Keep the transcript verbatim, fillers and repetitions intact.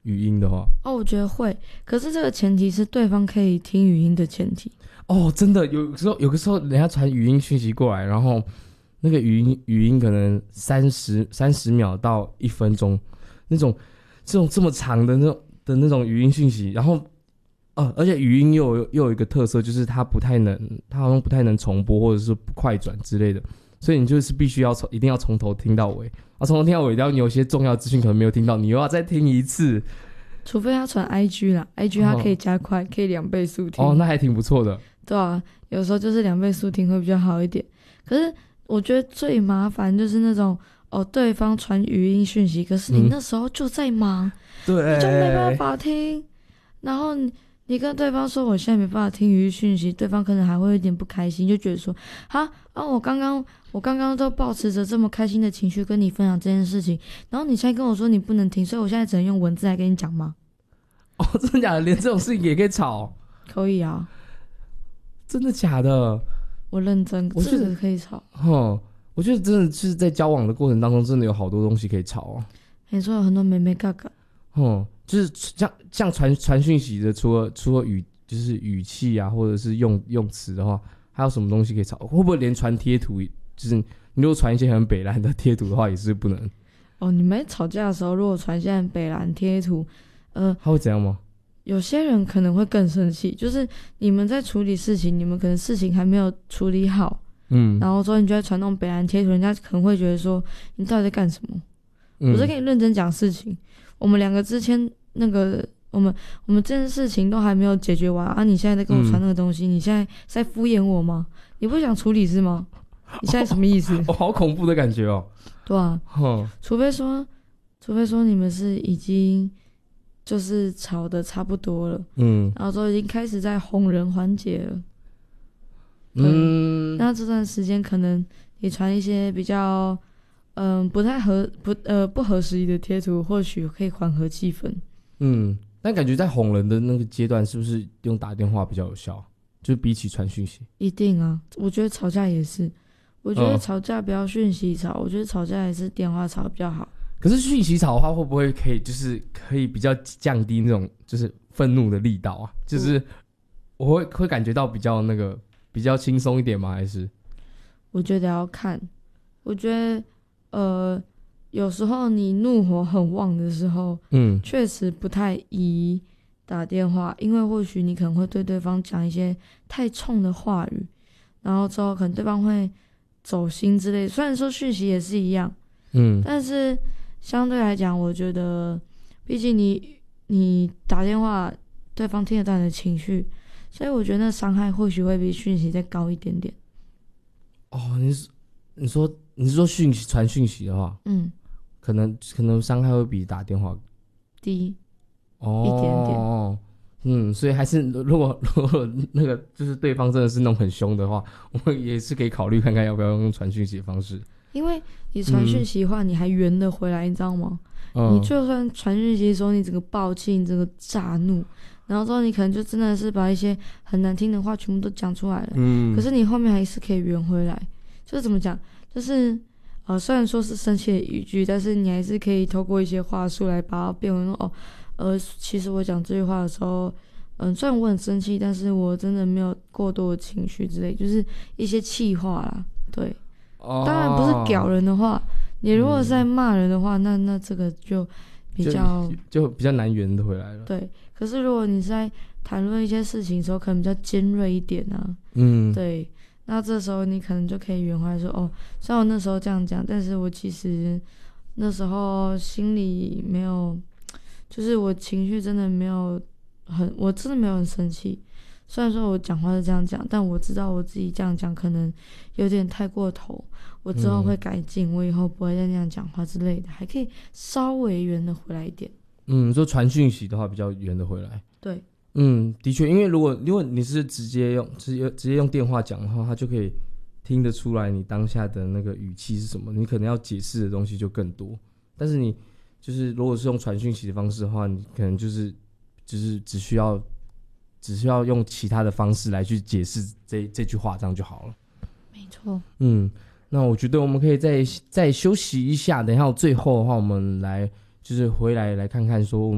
语音的话？ 哦，我觉得会，可是这个前提是对方可以听语音的前提。 哦，真的，有时候有个时候人家传语音讯息过来，然后那个语音语音可能三十三十秒到一分钟，那种这种这么长的那种的那种语音讯息，然后呃，而且语音又有又有一个特色，就是它不太能，它好像不太能重播或者是快转之类的，所以你就是必须要从一定要从头听到尾，啊，从头听到尾，然后你有些重要资讯可能没有听到，你又要再听一次。 除非他传 I G 啦 ，I G 它可以加快，哦、可以两倍速听。 哦，那还挺不错的。 对啊，有时候就是两倍速听会比较好一点。可是我觉得最麻烦就是那种哦，对方传语音讯息，可是你那时候就在忙，嗯、 对， 你就没办法听。然后你你跟对方说我现在没办法听语音讯息，对方可能还会有点不开心，就觉得说哈啊，我刚刚我刚刚都抱持着这么开心的情绪跟你分享这件事情，然后你现在跟我说你不能听，所以我现在只能用文字来跟你讲吗？ 哦，真的假的？连这种事情也可以吵？ 可以啊。 真的假的？ 我认真， 我觉得这个可以吵。 哼，我觉得真的是在交往的过程当中，真的有好多东西可以吵啊。 没错，有很多妹妹嘎嘎。 嗯，就是像像传传讯息的，除了除了语就是语气啊，或者是用用词的话，还有什么东西可以吵？会不会连传贴图，就是你如果传一些很北蓝的贴图的话，也是不能？ 哦，你们吵架的时候，如果传一些很北蓝贴图，呃， 他会怎样吗？ 有些人可能会更生气，就是你们在处理事情，你们可能事情还没有处理好，嗯，然后之后你就在传那种北蓝贴图，人家可能会觉得说你到底在干什么？嗯、我在跟你认真讲事情，我们两个之间那个我们我们这件事情都还没有解决完啊！你现在在跟我传那个东西，嗯、你现在在敷衍我吗？你不想处理是吗？你现在什么意思？ 哦，好恐怖的感觉哦。 对啊，除非说，除非说你们是已经。就是吵得差不多了，嗯，然后都已经开始在哄人缓解了，嗯，那这段时间可能你传一些比较，嗯、呃，不太合不呃不合时宜的贴图，或许可以缓和气氛， 嗯，但感觉在哄人的那个阶段，是不是用打电话比较有效？就比起传讯息， 一定啊，我觉得吵架也是，我觉得吵架不要讯息吵，哦、我觉得吵架还是电话吵比较好。 可是讯息吵的话，会不会可以就是可以比较降低那种就是愤怒的力道啊？就是我会会感觉到比较那个比较轻松一点吗？还是？ 我觉得要看，我觉得呃有时候你怒火很旺的时候，嗯，确实不太宜打电话，因为或许你可能会对对方讲一些太冲的话语，然后之后可能对方会走心之类的。虽然说讯息也是一样，嗯，但是。相对来讲，我觉得，毕竟你你打电话，对方听得到你的情绪，所以我觉得那伤害或许会比讯息再高一点点。 哦，你是你说你是说讯息传讯息的话，嗯，可能可能伤害会比打电话低， 哦， 一点点。 嗯，所以还是如果如果那个就是对方真的是那种很凶的话，我们也是可以考虑看看要不要用传讯息的方式。 因为你传讯息的话，嗯、你还圆得回来，你知道吗？嗯、你就算传讯息的时候，你整个暴气，你整个炸怒，然后之后你可能就真的是把一些很难听的话全部都讲出来了。嗯，可是你后面还是可以圆回来。就是怎么讲？就是呃，虽然说是生气的语句，但是你还是可以透过一些话术来把它变为说哦，呃，其实我讲这句话的时候，嗯、呃，虽然我很生气，但是我真的没有过多的情绪之类，就是一些气话啦，对。当然不是屌人的话，哦、你如果是在骂人的话，嗯、那那这个就比较就, 就比较难圆的回来了。 对，可是如果你是在谈论一些事情的时候，可能比较尖锐一点啊，嗯，对，那这时候你可能就可以圆回来说，哦，虽然我那时候这样讲，但是我其实那时候心里没有，就是我情绪真的没有很，我真的没有很生气。虽然说我讲话是这样讲，但我知道我自己这样讲可能有点太过头，我之后会改进，嗯、我以后不会再那样讲话之类的，还可以稍微圆的回来一点。 嗯，说传讯息的话比较圆的回来。 对， 嗯，的确，因为如果如果你是直接用直接直接用电话讲的话，他就可以听得出来你当下的那个语气是什么，你可能要解释的东西就更多。但是你就是如果是用传讯息的方式的话，你可能就是就是只需要。只需要用其他的方式来去解释这这句话，这样就好了。 没错。 嗯，那我觉得我们可以再再休息一下，等一下最后的话，我们来就是回来来看看说